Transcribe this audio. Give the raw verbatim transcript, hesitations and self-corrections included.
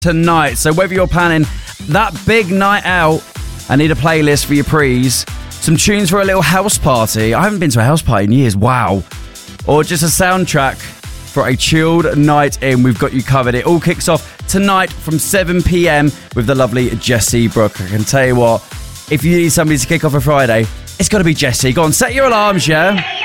tonight. So whether you're planning that big night out and need a playlist for your prees, some tunes for a little house party. I haven't been to a house party in years. Wow. Or just a soundtrack for a chilled night in, we've got you covered. It all kicks off tonight from seven p.m. with the lovely Jessie Brooke. I can tell you what, if you need somebody to kick off a Friday, it's got to be Jessie. Go on, set your alarms, yeah?